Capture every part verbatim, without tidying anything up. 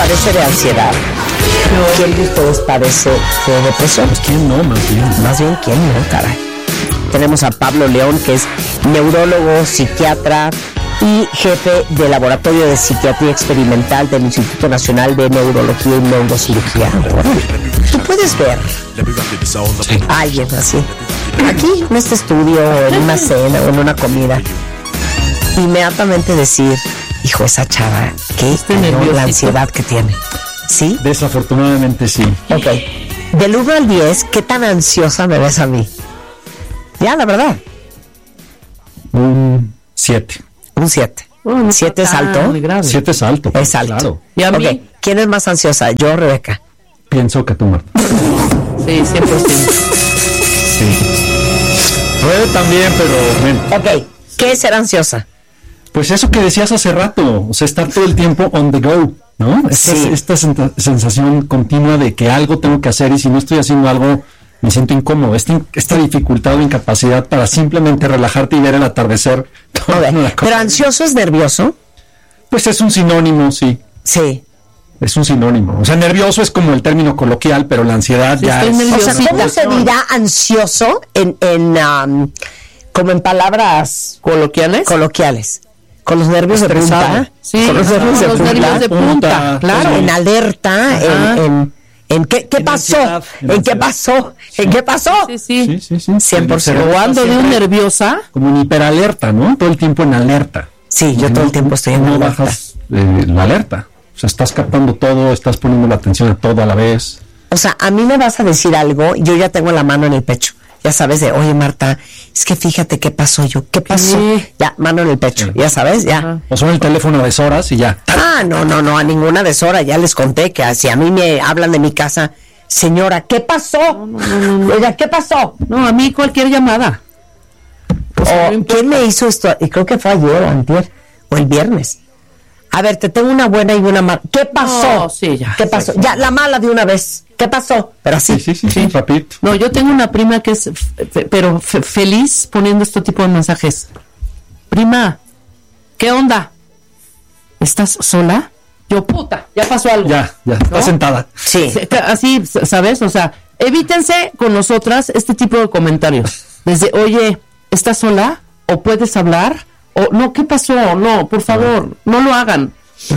padece de ansiedad? ¿Quién de ustedes padece de depresión? Pues quién no, más bien. Más bien, ¿quién no, caray? Tenemos a Pablo León, que es neurólogo, psiquiatra y jefe del Laboratorio de Psiquiatría Experimental del Instituto Nacional de Neurología y Neurocirugía. Tú puedes ver Sí. a alguien así, aquí en este estudio, o en una cena, o en una comida, inmediatamente decir, hijo, esa chava, qué cañón la ansiedad que tiene. ¿Sí? Desafortunadamente sí. Ok. Del uno al diez, ¿qué tan ansiosa me ves a mí? Ya, la verdad. Un siete. Un siete. Oh, ¿Siete es alto? Siete es alto. Es alto. Claro. ¿Y a mí? Ok. ¿Quién es más ansiosa? ¿Yo o Rebeca? Pienso que tú, Marta. Sí, cien por ciento. Sí. Rebe también, pero bueno. Ok. ¿Qué es ser ansiosa? Pues eso que decías hace rato, o sea, estar todo el tiempo on the go, ¿no? Esta, Sí. esta sen- sensación continua de que algo tengo que hacer y si no estoy haciendo algo me siento incómodo. Esta, in- esta dificultad o incapacidad para simplemente relajarte y ver el atardecer. A ver, pero ansioso es nervioso. Pues es un sinónimo, sí. Sí. Es un sinónimo. O sea, nervioso es como el término coloquial, pero la ansiedad Sí, ya estoy es... O sea, nerviosita. ¿cómo se dirá ansioso en, en um, como en palabras ¿Coloquiales? coloquiales? Con los nervios de Estresado. punta. Sí, con los con nervios de los punta. nervios de punta, claro. En alerta, Ajá. en, en, en qué, qué En pasó, ansiedad, en en qué ansiedad. pasó, en qué pasó. Sí, sí. Sí, sí, sí. cien por ciento. El cerebro O ando está de un siempre nerviosa. como en hiperalerta, ¿no? Todo el tiempo en alerta. Sí, yo Y todo no- el tiempo estoy en no alerta. bajas eh, la alerta. O sea, estás captando todo, estás poniendo la atención a todo a la vez. O sea, a mí me vas a decir algo, yo ya tengo la mano en el pecho. Ya sabes, de, oye, Marta, es que fíjate qué pasó yo, qué pasó. ¿Qué? Ya, mano en el pecho, Sí. ya sabes, ya. Ajá. O son el teléfono a deshoras y ya. Ah, no, no, no, a ninguna deshora, ya les conté que si a mí me hablan de mi casa, señora, ¿qué pasó? Oiga, ¿qué pasó? No, a mí cualquier llamada. O sea, no O, importa. ¿quién me hizo esto? Y creo que fue ayer, o antier, o el viernes. A ver, te tengo una buena y una mala. ¿Qué pasó? No, sí, ya. ¿Qué pasó? Ya, la mala de una vez. ¿Qué pasó? Pero así. Sí, sí, sí, sí, rapidito. No, yo tengo una prima que es, fe- pero fe- feliz poniendo este tipo de mensajes. Prima, ¿qué onda? ¿Estás sola? Yo, puta, ya pasó algo. Ya, ya, está ¿No? sentada. Sí. Se- Así, ¿sabes? O sea, evítense con nosotras este tipo de comentarios. Desde, oye, ¿estás sola? ¿O puedes hablar? O, no, ¿qué pasó? No, por favor, no lo hagan.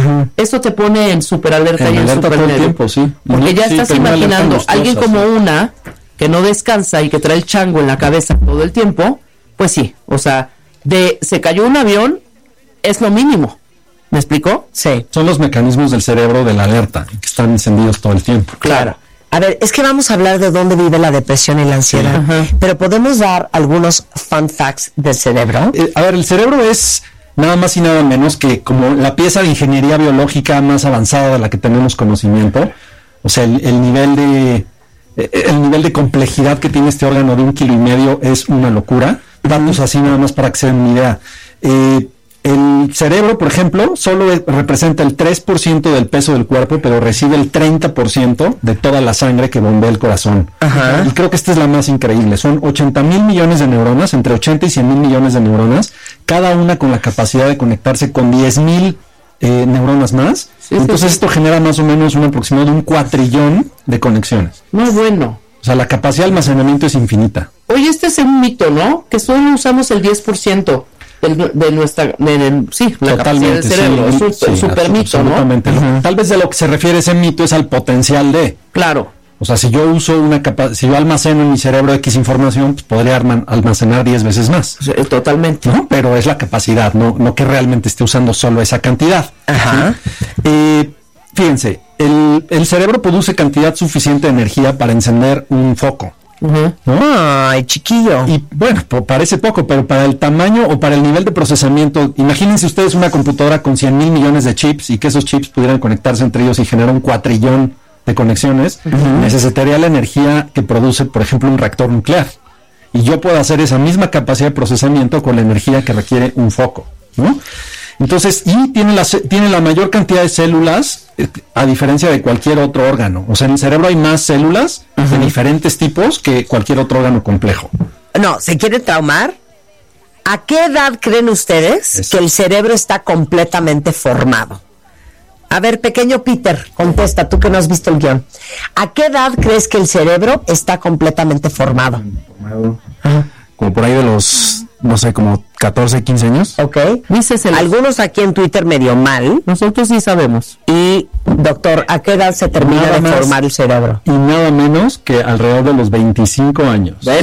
Eso te pone en super alerta En y en alerta super todo el nervio. tiempo, sí. Porque ya Sí, estás tengo una alerta imaginando angustiosa, alguien como sí. una que no descansa y que trae el chango en la cabeza todo el tiempo. Pues sí, o sea, de se cayó un avión es lo mínimo. ¿Me explicó? Sí. Son los mecanismos del cerebro de la alerta, que están encendidos todo el tiempo. Claro. A ver, es que vamos a hablar de dónde vive la depresión y la ansiedad, Ajá. pero podemos dar algunos fun facts del cerebro. Eh, a ver, el cerebro es nada más y nada menos que como la pieza de ingeniería biológica más avanzada de la que tenemos conocimiento. O sea, el, el nivel de eh, el nivel de complejidad que tiene este órgano de un kilo y medio es una locura. Datos así nada más para que se den una idea. Eh, el cerebro, por ejemplo, solo es- representa el tres por ciento del peso del cuerpo, pero recibe el treinta por ciento de toda la sangre que bombea el corazón. Ajá. Y creo que esta es la más increíble. Son ochenta mil millones de neuronas, entre ochenta y cien mil millones de neuronas, cada una con la capacidad de conectarse con diez mil eh, neuronas más. Sí, Entonces sí, sí. esto genera más o menos un aproximado de un cuatrillón de conexiones. No, bueno. O sea, la capacidad de almacenamiento es infinita. Oye, este es un mito, ¿no? Que solo usamos el diez por ciento del- de nuestra, de, de- sí, la capacidad del cerebro. sí, es un sí, super mito, ¿no? absolutamente. Lo- Tal vez de lo que se refiere ese mito es al potencial de. Claro. O sea, si yo uso una capa si yo almaceno en mi cerebro X información, pues podría arma- almacenar diez veces más. Sí, totalmente. ¿No? Pero es la capacidad, no, no que realmente esté usando solo esa cantidad. Ajá. ¿Sí? Eh, fíjense, el, el cerebro produce cantidad suficiente de energía para encender un foco. Ujú. Ay, chiquillo. Y bueno, po- parece poco, pero para el tamaño o para el nivel de procesamiento, imagínense ustedes una computadora con cien mil millones de chips y que esos chips pudieran conectarse entre ellos y generar un cuatrillón de conexiones, necesitaría la energía que produce, por ejemplo, un reactor nuclear. Y yo puedo hacer esa misma capacidad de procesamiento con la energía que requiere un foco, ¿no? Entonces, y tiene la, ce- tiene la mayor cantidad de células, eh, a diferencia de cualquier otro órgano. O sea, en el cerebro hay más células de diferentes tipos que cualquier otro órgano complejo. No, ¿se quiere traumar? ¿A qué edad creen ustedes Eso. que el cerebro está completamente formado? A ver, pequeño Peter, contesta, tú que no has visto el guión. ¿A qué edad crees que el cerebro está completamente formado? Formado. Como por ahí de los, no sé, como catorce, quince años. Ok. Díceselos. Algunos aquí en Twitter medio mal. Nosotros sí sabemos. Y, doctor, ¿a qué edad se termina Nada de más formar el cerebro? Y nada menos que alrededor de los veinticinco años. ¿Ven?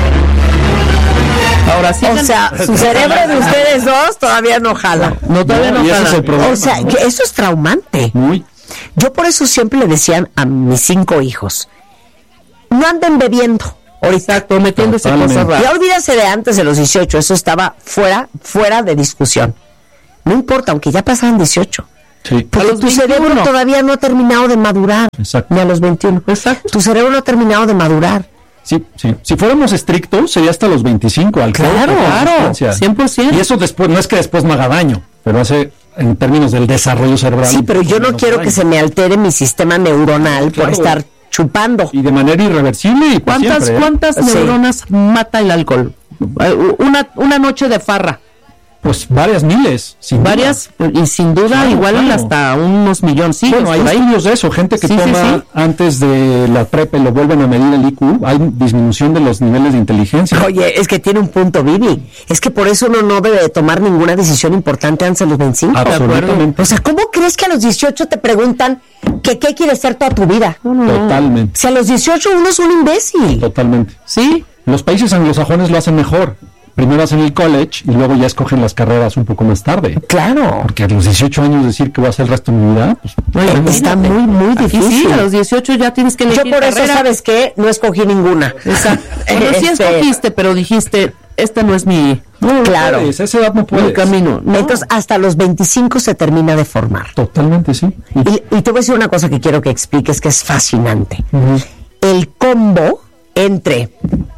Ahora sí. O sea, su cerebro de ustedes dos todavía no jala. No, todavía no, y ese jala. es el problema. O sea, que eso es traumante. Muy. Yo por eso siempre le decían a mis cinco hijos, no anden bebiendo. Exacto, metiéndose Totalmente. cosas raras. Ya olvídase de antes de los dieciocho, eso estaba fuera, fuera de discusión. No importa, aunque ya pasaran dieciocho. Sí. Porque A los tu veintiuno. cerebro todavía no ha terminado de madurar. Exacto. Ni a los veintiuno. Exacto. Tu cerebro no ha terminado de madurar. Sí, sí. Si fuéramos estrictos, sería hasta los veinticinco. Alcohol, Claro, por claro, sustancia. cien por ciento. Y eso después, no es que después no haga daño, pero hace, en términos del desarrollo cerebral. Sí, pero yo no menos quiero daño. que se me altere mi sistema neuronal Claro. por estar chupando. Y de manera irreversible y por ¿Cuántas, siempre, ¿eh? ¿cuántas Sí. neuronas mata el alcohol? Eh, Una, una noche de farra. Pues varias miles, sin duda. Varias, y sin duda, Claro, igual claro. hasta unos milloncillos. Bueno, hay por ahí. estudios de eso, gente que Sí, sí, toma sí. antes de la prepa y lo vuelven a medir el I Q, hay disminución de los niveles de inteligencia. Oye, es que tiene un punto, Vivi. Es que por eso uno no debe de tomar ninguna decisión importante antes de los veinticinco. Absolutamente. O sea, ¿cómo crees que a los dieciocho te preguntan que qué quieres ser toda tu vida? Totalmente, Si a los dieciocho uno es un imbécil. totalmente. Sí, Los países anglosajones lo hacen mejor. Primero hacen el college y luego ya escogen las carreras un poco más tarde. Claro. Porque a los dieciocho años decir que voy a hacer el resto de mi vida, pues Oye, está muy, muy aquí difícil. sí, a los dieciocho ya tienes que Yo elegir por eso, carrera. ¿sabes qué? No escogí ninguna. Exacto. Bueno, sí Este, escogiste, pero dijiste, esta no es mi, no, no Claro. puedes, a esa edad no mi puedes. camino. No. Entonces, hasta los veinticinco se termina de formar. Totalmente, sí. Y, y te voy a decir una cosa que quiero que expliques, que es fascinante. El combo entre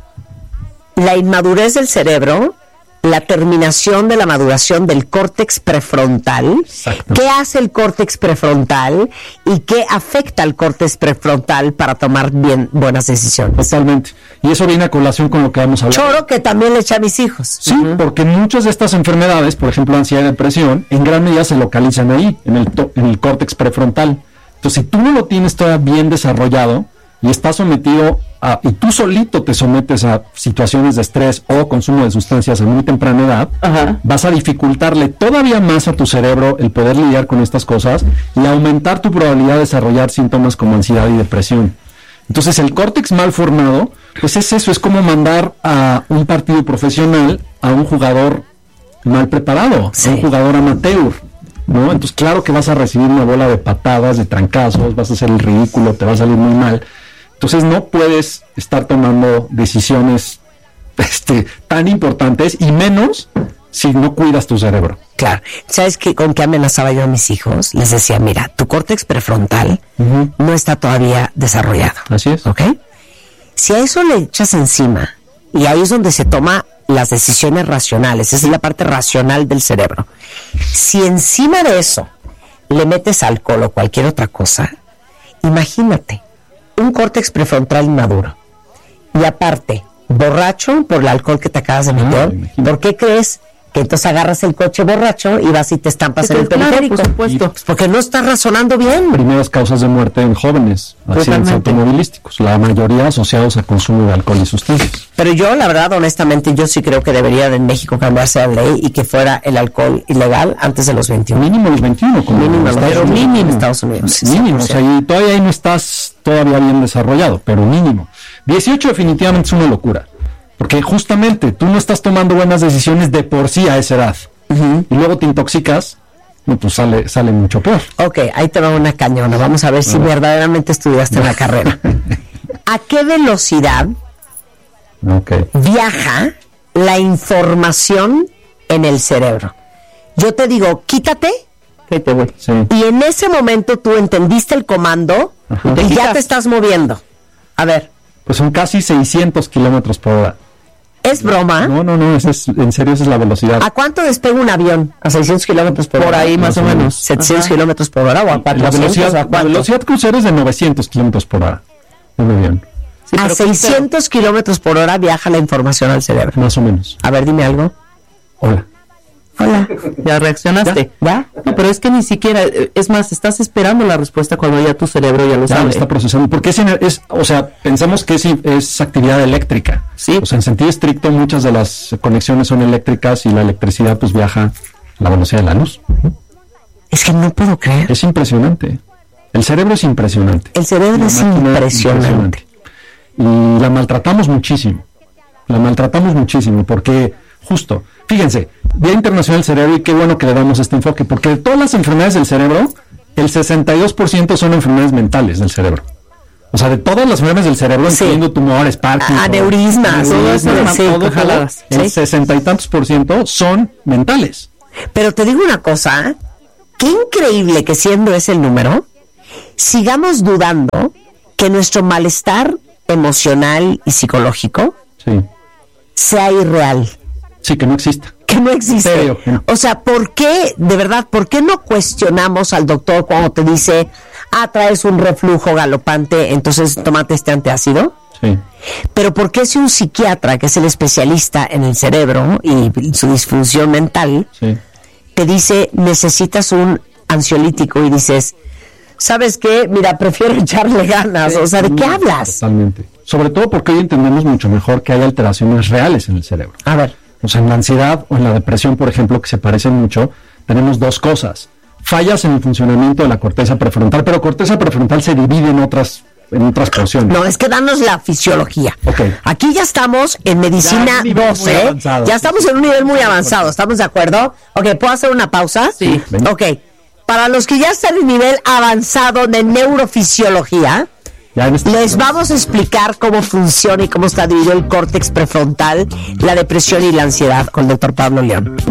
la inmadurez del cerebro, la terminación de la maduración del córtex prefrontal. Exacto. ¿Qué hace el córtex prefrontal y qué afecta al córtex prefrontal para tomar bien buenas decisiones? Totalmente. Y eso viene a colación con lo que vamos a hablar. Choro que también le eché a mis hijos. Sí, porque muchas de estas enfermedades, por ejemplo ansiedad y depresión, en gran medida se localizan ahí, en el, to- en el córtex prefrontal. Entonces, si tú no lo tienes todavía bien desarrollado y estás sometido a, y tú solito te sometes a situaciones de estrés o consumo de sustancias a muy temprana edad, Ajá. vas a dificultarle todavía más a tu cerebro el poder lidiar con estas cosas y aumentar tu probabilidad de desarrollar síntomas como ansiedad y depresión. Entonces, el córtex mal formado, pues es eso, es como mandar a un partido profesional a un jugador mal preparado, Sí. a un jugador amateur, ¿no? Entonces, claro que vas a recibir una bola de patadas, de trancazos, vas a hacer el ridículo, te va a salir muy mal. Entonces, no puedes estar tomando decisiones este, tan importantes y menos si no cuidas tu cerebro. Claro. ¿Sabes qué, con qué amenazaba yo a mis hijos? Les decía, mira, tu córtex prefrontal Ujú. no está todavía desarrollado. Así es. ¿Ok? Si a eso le echas encima, y ahí es donde se toma las decisiones racionales, esa es la parte racional del cerebro. Si encima de eso le metes alcohol o cualquier otra cosa, imagínate, un córtex prefrontal inmaduro. Y aparte, borracho por el alcohol que te acabas de meter, imagínate. ¿por qué crees que entonces agarras el coche borracho y vas y te estampas en el Claro, periférico? por supuesto. Pues porque no estás razonando bien. Primeras causas de muerte en jóvenes, accidentes Totalmente. automovilísticos, la mayoría asociados a consumo de alcohol y sustancias. Pero yo, la verdad, honestamente, yo sí creo que debería en México cambiarse la ley y que fuera el alcohol ilegal antes de los veintiuno. Mínimo los veintiuno, como Mínimo, en pero Estados Unidos. mínimo en Estados Unidos. sí, Mínimo, o cien por sea, ciento. y todavía ahí no estás todavía bien desarrollado, pero mínimo. dieciocho definitivamente es una locura, porque justamente tú no estás tomando buenas decisiones de por sí a esa edad, y luego te intoxicas, no, pues sale, sale mucho peor. Ok, ahí te va una cañona. Vamos a ver si verdaderamente estudiaste en la carrera. ¿A qué velocidad Ok. viaja la información en el cerebro? Yo te digo, quítate, ¿Qué te voy? Sí. y en ese momento tú entendiste el comando Ajá. y Te ya quitas. te estás moviendo. A ver, Pues son casi seiscientos kilómetros por hora. ¿es broma? No, no, no, esa es, en serio esa es la velocidad. ¿A cuánto despega un avión? ¿A seiscientos kilómetros por, Por hora? ahí más o menos. ¿setecientos Ajá. kilómetros por hora o a La cuatrocientos velocidad, o a la cuánto? velocidad crucero es de novecientos kilómetros por hora. Un avión, Sí, A pero- seiscientos kilómetros por hora viaja la información al cerebro. más o menos. A ver, dime algo. Hola. Hola. ¿Ya reaccionaste? ¿Ya? No, pero es que ni siquiera, es más, estás esperando la respuesta cuando ya tu cerebro ya lo Ya sabe. lo está procesando. Porque es, es, o sea, pensamos que es, es actividad eléctrica. Sí. O sea, en sentido estricto, muchas de las conexiones son eléctricas y la electricidad pues viaja a la velocidad de la luz. Es que no puedo creer. Es impresionante. El cerebro es impresionante. El cerebro La es máquina impresionante. Y la maltratamos muchísimo. La maltratamos muchísimo porque, justo, fíjense, Día Internacional del Cerebro, y qué bueno que le damos este enfoque, porque de todas las enfermedades del cerebro, el sesenta y dos por ciento son enfermedades mentales del cerebro. O sea, de todas las enfermedades del cerebro, Sí. incluyendo tumores, Parkinson, Aneurismas, todo eso, aneurismas, sí, todo, todo, sí. el sesenta y tantos por ciento son mentales. Pero te digo una cosa, qué increíble que siendo ese el número, sigamos dudando que nuestro malestar emocional y psicológico Sí, sea irreal, sí, que no exista. que no existe. Serio. O sea, ¿por qué, de verdad, por qué no cuestionamos al doctor cuando te dice, ah, traes un reflujo galopante, entonces tómate este antiácido? Sí. Pero ¿por qué si un psiquiatra, que es el especialista en el cerebro y su disfunción mental, Sí. te dice, necesitas un ansiolítico y dices, ¿sabes qué? Mira, prefiero echarle ganas. O sea, ¿de qué hablas? Totalmente. Sobre todo porque hoy entendemos mucho mejor que hay alteraciones reales en el cerebro. A ver, O sea, en la ansiedad o en la depresión, por ejemplo, que se parecen mucho, tenemos dos cosas. Fallas en el funcionamiento de la corteza prefrontal, pero corteza prefrontal se divide en otras, en otras porciones. no, es que danos la fisiología. Ok. Aquí ya estamos en Ya medicina en un nivel dos, muy ¿eh? avanzado. Ya estamos en un nivel muy avanzado, ¿estamos de acuerdo? Ok, ¿puedo hacer una pausa? Sí. Venga. Ok, para los que ya están en nivel avanzado de neurofisiología, Ya en este- les vamos a explicar cómo funciona y cómo está dividido el córtex prefrontal, la depresión y la ansiedad con el doctor Pablo León.